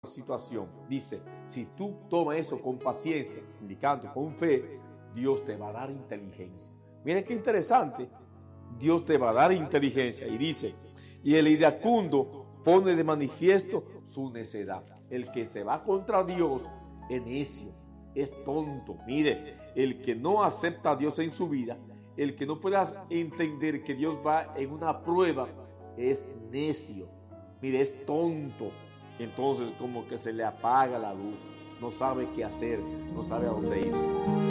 situación. Dice, si tú tomas eso con paciencia, indicando con fe, Dios te va a dar inteligencia. Miren qué interesante. Dios te va a dar inteligencia. Y dice, y el iracundo pone de manifiesto su necedad. El que se va contra Dios es necio, es tonto. Mire, el que no acepta a Dios en su vida, el que no pueda entender que Dios va en una prueba, es necio. Mire, es tonto. Entonces como que se le apaga la luz, no sabe qué hacer, no sabe a dónde ir.